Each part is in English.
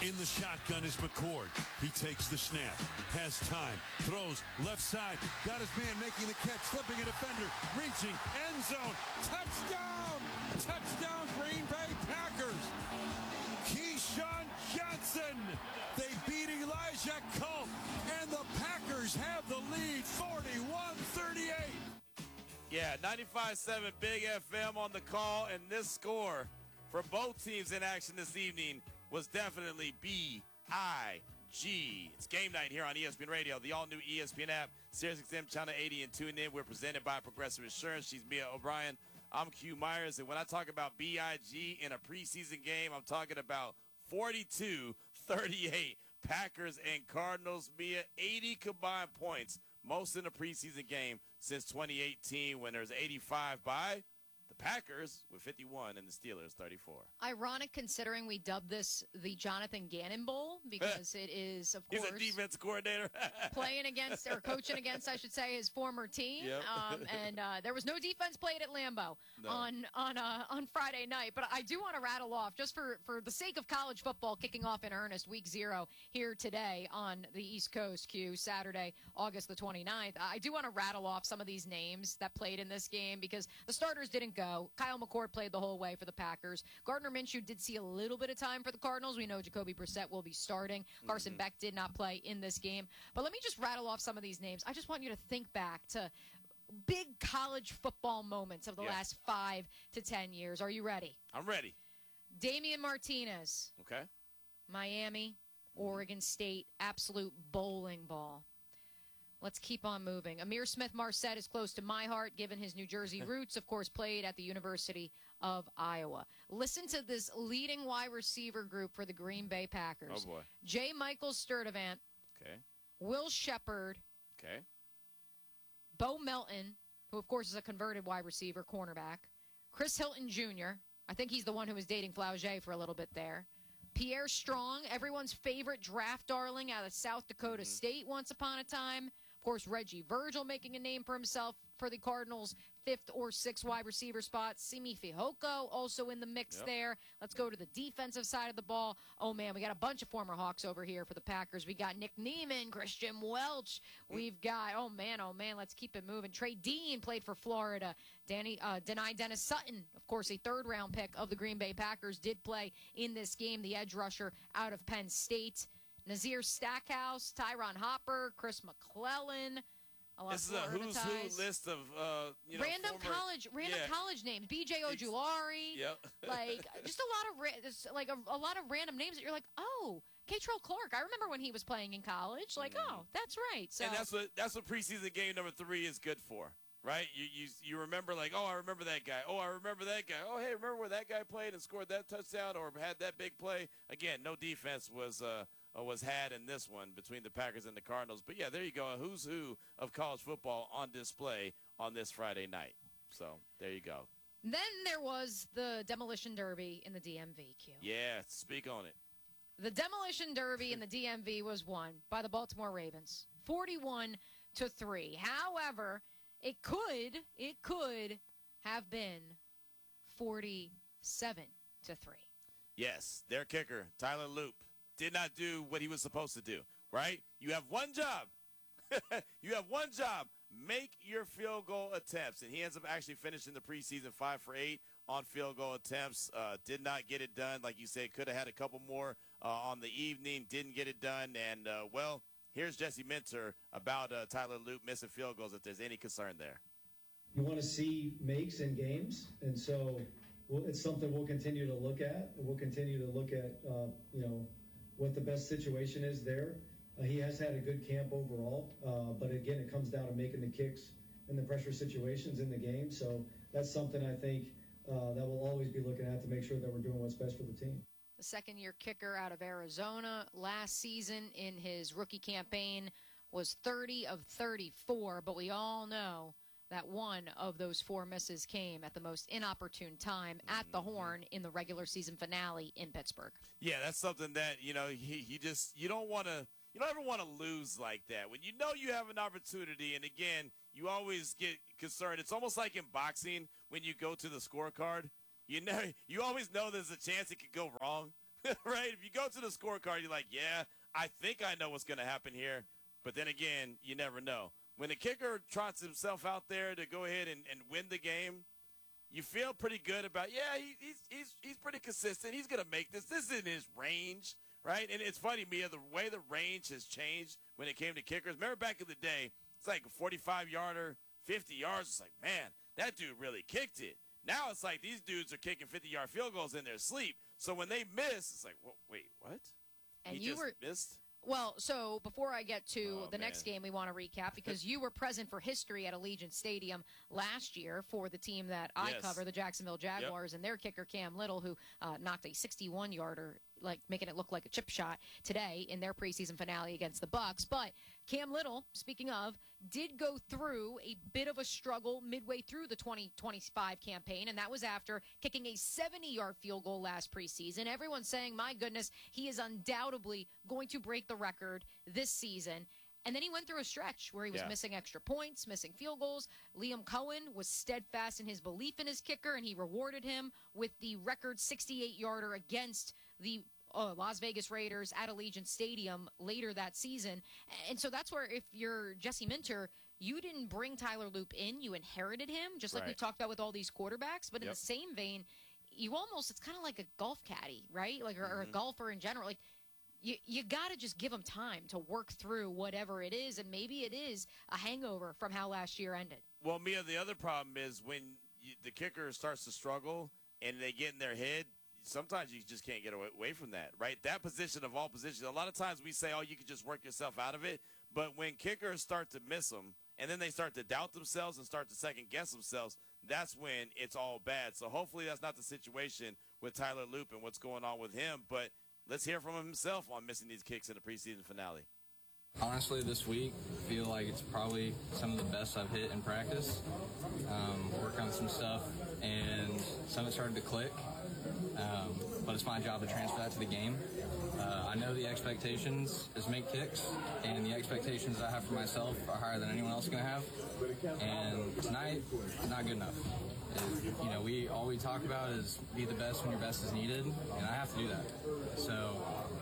In the shotgun is McCord. He takes the snap, has time, throws left side, got his man making the catch, slipping a defender, reaching, end zone, touchdown! Touchdown, Green Bay Packers! Keyshawn Johnson! They beat Elijah Culp, and the Packers have the lead, 41-38. Yeah, 95.7 Big FM on the call, and this score for both teams in action this evening was definitely B-I-G. It's game night here on ESPN Radio, the all-new ESPN app, SiriusXM Channel 80, and tune in. We're presented by Progressive Insurance. She's Mia O'Brien. I'm Q Myers, and when I talk about B-I-G in a preseason game, I'm talking about 42-38 Packers and Cardinals. Mia, 80 combined points, most in a preseason game since 2018 when there's 85 by the Packers with 51 and the Steelers 34. Ironic considering we dubbed this the Jonathan Gannon Bowl because it is, of course, he's a defense coordinator. playing against, or coaching against, I should say, his former team. Yep. And there was no defense played at Lambeau on Friday night. But I do want to rattle off, just for the sake of college football kicking off in earnest, week 0 here today on the East Coast, Q, Saturday, August the 29th. I do want to rattle off some of these names that played in this game because the starters didn't go. Kyle McCord played the whole way for the Packers. Gardner Minshew did see a little bit of time for the Cardinals. We know Jacoby Brissett will be starting. Carson Beck did not play in this game. But let me just rattle off some of these names. I just want you to think back to big college football moments of the last 5 to 10 years. Are you ready? I'm ready. Damian Martinez. Okay. Miami, Oregon State, absolute bowling ball. Let's keep on moving. Amir Smith-Marset is close to my heart, given his New Jersey roots. Of course, played at the University of Iowa. Listen to this leading wide receiver group for the Green Bay Packers. Oh, boy. J. Michael Sturdivant. Okay. Will Shepard. Okay. Bo Melton, who, of course, is a converted wide receiver, cornerback. Chris Hilton Jr. I think he's the one who was dating Flaugier for a little bit there. Pierre Strong, everyone's favorite draft darling out of South Dakota State once upon a time. Of course, Reggie Virgil making a name for himself for the Cardinals' 5th or 6th wide receiver spot. Simi Fehoko also in the mix there. Let's go to the defensive side of the ball. Oh, man, we got a bunch of former Hawks over here for the Packers. We got Nick Neiman, Christian Welch. We've got, oh, man, let's keep it moving. Trey Dean played for Florida. Denai Dennis Sutton, of course, a 3rd-round pick of the Green Bay Packers, did play in this game, the edge rusher out of Penn State. Nazir Stackhouse, Tyron Hopper, Chris McClellan. This is a who's who list of random former, college names. B.J. Ojulari. Yep. Like just a lot of random names that you're like, oh, Keitrell Clark. I remember when he was playing in college. Like, oh, that's right. So and that's what preseason game number 3 is good for. Right? You remember, like, oh, I remember that guy. Oh, I remember that guy. Oh, hey, remember where that guy played and scored that touchdown or had that big play? Again, no defense was had in this one between the Packers and the Cardinals. But, yeah, there you go. A who's who of college football on display on this Friday night. So, there you go. Then there was the Demolition Derby in the DMV, Q. Yeah, speak on it. The Demolition Derby in the DMV was won by the Baltimore Ravens, 41-3. However, it could have been 47-3. Yes, their kicker, Tyler Loop, did not do what he was supposed to do, right? You have one job. You have one job. Make your field goal attempts. And he ends up actually finishing the preseason 5 for 8 on field goal attempts. Did not get it done. Like you said, could have had a couple more on the evening. Didn't get it done. And, here's Jesse Minter about Tyler Loop missing field goals if there's any concern there. You want to see makes in games, and so it's something we'll continue to look at. We'll continue to look at, what the best situation is there. He has had a good camp overall, but again, it comes down to making the kicks in the pressure situations in the game. So that's something I think that we'll always be looking at to make sure that we're doing what's best for the team. The second-year kicker out of Arizona last season in his rookie campaign was 30 of 34, but we all know that one of those 4 misses came at the most inopportune time at the Horn in the regular season finale in Pittsburgh. Yeah, that's something that, you don't ever want to lose like that. When you know you have an opportunity, and again, you always get concerned. It's almost like in boxing when you go to the scorecard. You always know there's a chance it could go wrong. right? If you go to the scorecard, you're like, yeah, I think I know what's going to happen here. But then again, you never know. When the kicker trots himself out there to go ahead and win the game, you feel pretty good about, yeah, he's pretty consistent. He's going to make this. This is in his range, right? And it's funny, Mia, the way the range has changed when it came to kickers. Remember back in the day, it's like a 45-yarder, 50 yards. It's like, man, that dude really kicked it. Now it's like these dudes are kicking 50-yard field goals in their sleep. So when they miss, it's like, wait, what? And he you just were missed? Well, so before I get to the next man. game, we want to recap because you were present for history at Allegiant Stadium last year for the team that I Yes. cover, the Jacksonville Jaguars, and their kicker Cam Little, who knocked a 61-yarder, like making it look like a chip shot today in their preseason finale against the Bucs. But Cam Little, speaking of, did go through a bit of a struggle midway through the 2025 campaign, and that was after kicking a 70-yard field goal last preseason. Everyone's saying, my goodness, he is undoubtedly going to break the record this season. And then he went through a stretch where he was missing extra points, missing field goals. Liam Cohen was steadfast in his belief in his kicker, and he rewarded him with the record 68-yarder against the Las Vegas Raiders at Allegiant Stadium later that season. And so that's where, if you're Jesse Minter, you didn't bring Tyler Loop in. You inherited him, just like we talked about with all these quarterbacks. But in the same vein, you almost, it's kind of like a golf caddy, right? Like, or a golfer in general. Like, you got to just give them time to work through whatever it is, and maybe it is a hangover from how last year ended. Well, Mia, the other problem is when the kicker starts to struggle and they get in their head, sometimes you just can't get away from that, right? That position of all positions, a lot of times we say, oh, you can just work yourself out of it. But when kickers start to miss them and then they start to doubt themselves and start to second-guess themselves, that's when it's all bad. So hopefully that's not the situation with Tyler Loop and what's going on with him. But let's hear from him himself on missing these kicks in the preseason finale. Honestly, this week, I feel like it's probably some of the best I've hit in practice. Work on some stuff, and some of it started to click. But it's my job to transfer that to the game. I know the expectations is make kicks, and the expectations I have for myself are higher than anyone else is going to have. And tonight, not good enough. All we talk about is be the best when your best is needed, and I have to do that. So,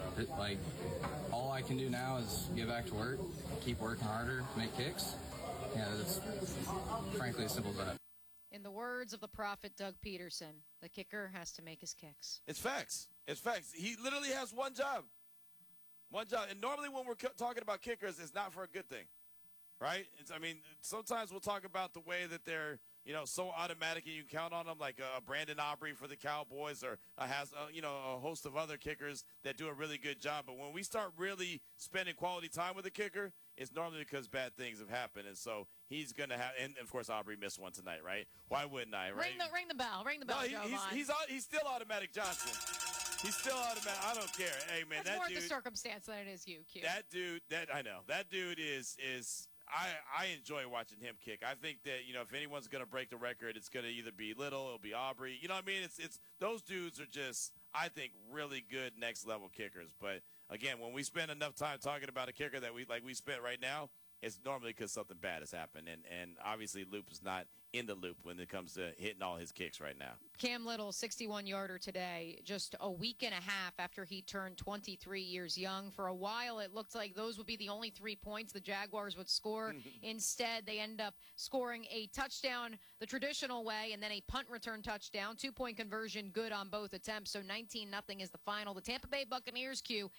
all I can do now is get back to work, keep working harder, make kicks. Yeah, it's frankly as simple as that. In the words of the prophet Doug Peterson, the kicker has to make his kicks. It's facts. It's facts. He literally has one job. One job. And normally when we're talking about kickers, it's not for a good thing, right? Sometimes we'll talk about the way that they're, so automatic and you can count on them, like Brandon Aubrey for the Cowboys, or a host of other kickers that do a really good job. But when we start really spending quality time with a kicker, it's normally because bad things have happened. And so he's going to have, and of course Aubrey missed one tonight, right? Why wouldn't I, right? Ring the bell. Ring the bell, No, he's still automatic Johnson. He's still automatic. I don't care. Hey, man, That's that more dude. the circumstance than it is you, Q. That dude, I know. That dude is I enjoy watching him kick. I think that, if anyone's going to break the record, it's going to either be Little, it'll be Aubrey. You know what I mean? It's those dudes are just, I think, really good next-level kickers. But, again, when we spend enough time talking about a kicker that we spent right now, it's normally because something bad has happened. And obviously Loop is not in the loop when it comes to hitting all his kicks right now. Cam Little, 61-yarder today, just a week and a half after he turned 23 years young. For a while, it looked like those would be the only 3 points the Jaguars would score. Instead, they end up scoring a touchdown the traditional way and then a punt return touchdown. 2-point conversion good on both attempts, so 19-0 is the final. The Tampa Bay Buccaneers, Q,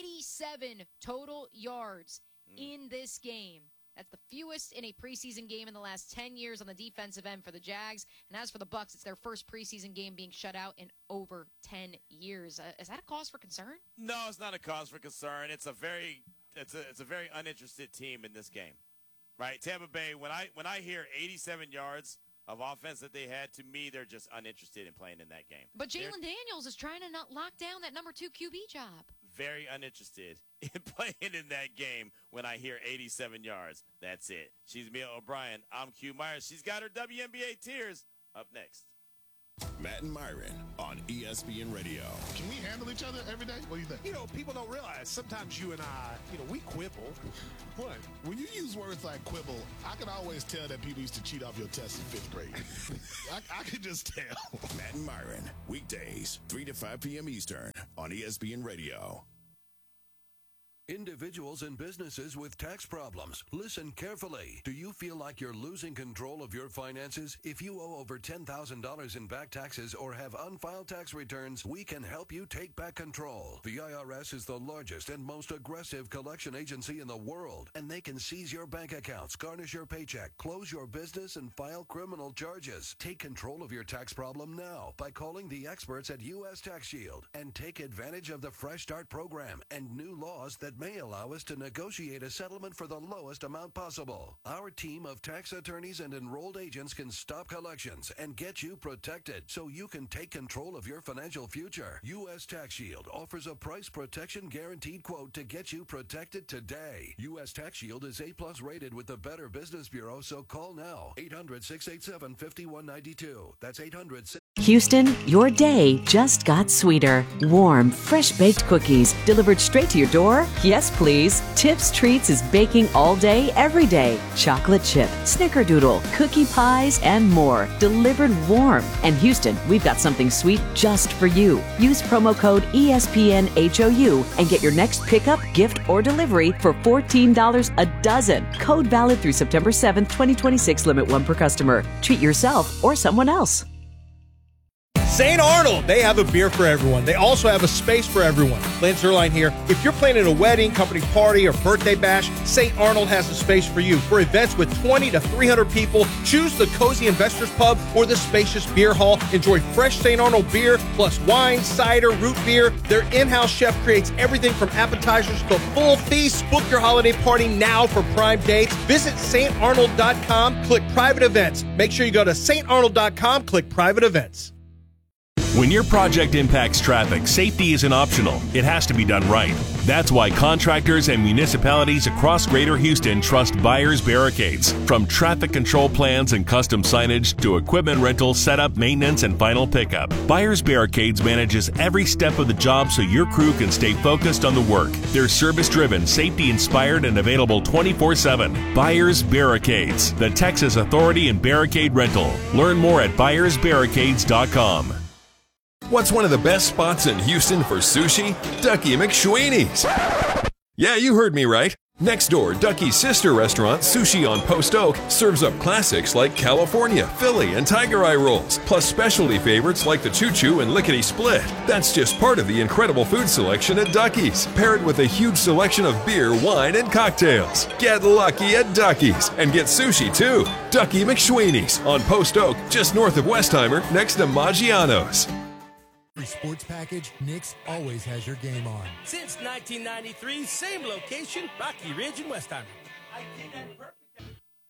87 total yards in this game. That's the fewest in a preseason game in the last 10 years on the defensive end for the Jags. And as for the Bucs, it's their first preseason game being shut out in over 10 years. Is that a cause for concern? No, it's not a cause for concern. It's a very uninterested team in this game, right? Tampa Bay. When I hear 87 yards of offense that they had, to me, they're just uninterested in playing in that game. But Jalen Daniels is trying to not lock down that number 2 QB job. Very uninterested in playing in that game when I hear 87 yards. That's it. She's Mia O'Brien. I'm Q Myers. She's got her WNBA tears up next. Matt and Myron on ESPN Radio. Can we handle each other every day? What do you think? You know, people don't realize sometimes you and I, we quibble. What? When you use words like quibble, I can always tell that people used to cheat off your tests in 5th grade. I can just tell. Matt and Myron, weekdays, 3 to 5 p.m. Eastern on ESPN Radio. Individuals and businesses with tax problems, listen carefully. Do you feel like you're losing control of your finances? If you owe over $10,000 in back taxes or have unfiled tax returns, we can help you take back control. The IRS is the largest and most aggressive collection agency in the world, and they can seize your bank accounts, garnish your paycheck, close your business, and file criminal charges. Take control of your tax problem now by calling the experts at U.S. Tax Shield and take advantage of the Fresh Start program and new laws that may allow us to negotiate a settlement for the lowest amount possible. Our team of tax attorneys and enrolled agents can stop collections and get you protected so you can take control of your financial future. U.S. Tax Shield offers a price protection guaranteed quote to get you protected today. U.S. Tax Shield is A+ rated with the Better Business Bureau, so call now. 800-687-5192. That's 800. Houston, your day just got sweeter. Warm, fresh-baked cookies delivered straight to your door? Yes, please. Tips Treats is baking all day, every day. Chocolate chip, snickerdoodle, cookie pies, and more. Delivered warm. And Houston, we've got something sweet just for you. Use promo code ESPNHOU and get your next pickup, gift, or delivery for $14 a dozen. Code valid through September 7th, 2026. Limit 1 per customer. Treat yourself or someone else. St. Arnold, they have a beer for everyone. They also have a space for everyone. Lance Zerline here. If you're planning a wedding, company party, or birthday bash, St. Arnold has a space for you. For events with 20 to 300 people, choose the Cozy Investors Pub or the spacious beer hall. Enjoy fresh St. Arnold beer, plus wine, cider, root beer. Their in-house chef creates everything from appetizers to full feasts. Book your holiday party now for prime dates. Visit StArnold.com, click private events. Make sure you go to StArnold.com, click private events. When your project impacts traffic, safety isn't optional. It has to be done right. That's why contractors and municipalities across Greater Houston trust Byers Barricades. From traffic control plans and custom signage to equipment rental, setup, maintenance, and final pickup, Byers Barricades manages every step of the job so your crew can stay focused on the work. They're service-driven, safety-inspired, and available 24/7. Byers Barricades, the Texas authority in barricade rental. Learn more at ByersBarricades.com. What's one of the best spots in Houston for sushi? Ducky McSweeney's. Yeah, you heard me right. Next door, Ducky's sister restaurant, Sushi on Post Oak, serves up classics like California, Philly, and Tiger Eye rolls, plus specialty favorites like the Choo Choo and Lickety Split. That's just part of the incredible food selection at Ducky's, paired with a huge selection of beer, wine, and cocktails. Get lucky at Ducky's and get sushi too. Ducky McSweeney's on Post Oak, just north of Westheimer, next to Maggiano's. Sports package, Nick's always has your game on. Since 1993, same location, Rocky Ridge and Westheimer. I did that perfect.